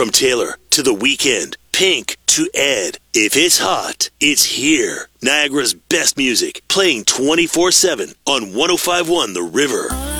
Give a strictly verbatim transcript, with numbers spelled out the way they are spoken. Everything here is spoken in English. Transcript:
From Taylor to The Weeknd, Pink to Ed. If it's hot, it's here. Niagara's best music, playing twenty-four seven on one oh five point one The River.